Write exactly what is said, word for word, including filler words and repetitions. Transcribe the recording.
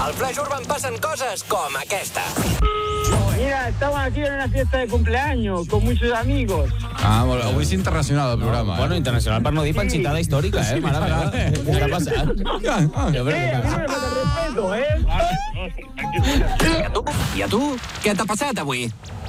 Al Flash Urban passen coses com aquesta. Mira, estamos aquí en una fiesta de cumpleaños con muchos amigos. Ah, molt bé. Avui és internacional el programa. No, bueno, internacional per no dir panxitada històrica, eh? Mare meva, què està passant? Eh, a mí no me falta respeto, ¿eh? I a tu? I a tu? Què t'ha passat avui?